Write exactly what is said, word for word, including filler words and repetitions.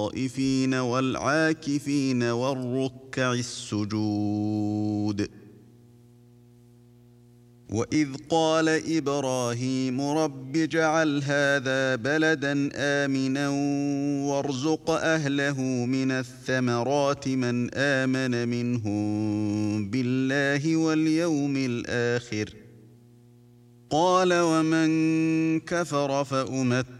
الطائفين والعاكفين والركع السجود. وإذ قال إبراهيم رب اجعل هذا بلدا آمنا وارزق أهله من الثمرات من آمن منهم بالله واليوم الآخر قال ومن كفر فأمت